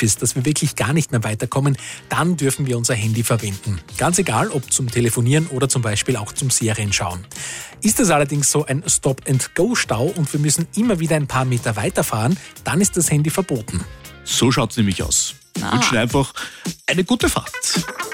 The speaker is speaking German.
schief ist, dass wir wirklich gar nicht mehr weiterkommen, dann dürfen wir unser Handy verwenden. Ganz egal, ob zum Telefonieren oder zum Beispiel auch zum Serienschauen. Ist es allerdings so ein Stop-and-Go-Stau und wir müssen immer wieder ein paar Meter weiterfahren, dann ist das Handy verboten. So schaut es nämlich aus. Ich wünsche Ihnen einfach eine gute Fahrt.